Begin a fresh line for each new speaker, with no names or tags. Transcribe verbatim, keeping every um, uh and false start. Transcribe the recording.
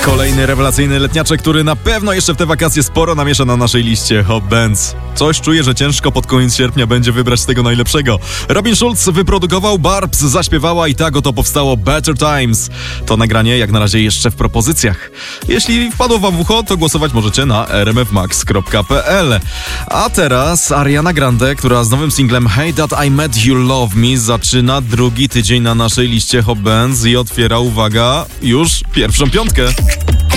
Kolejny rewelacyjny letniaczek, który na pewno jeszcze w te wakacje sporo namiesza na naszej liście. Hop Bands. Coś czuję, że ciężko pod koniec sierpnia będzie wybrać z tego najlepszego. Robin Schulz wyprodukował, Barbs zaśpiewała i tak oto powstało Better Times. To nagranie jak na razie jeszcze w propozycjach. Jeśli wpadło wam w ucho, to głosować możecie na r m f max kropka p l. A teraz Ariana Grande, która z nowym singlem Hey That I Met You Love Me zaczyna drugi tydzień na naszej liście Hop Bands i otwiera, uwaga, już pierwszą piątkę.